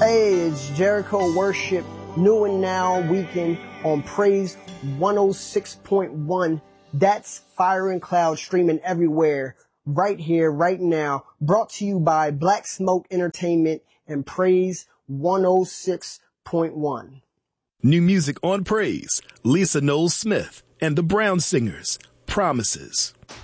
Hey, it's Jericho Worship, New and Now Weekend on Praise 106.1. That's Fire and Cloud streaming everywhere, right here, right now. Brought to you by Black Smoke Entertainment and Praise 106.1. New music on Praise, Lisa Knowles Smith and the Brown Singers, Promises.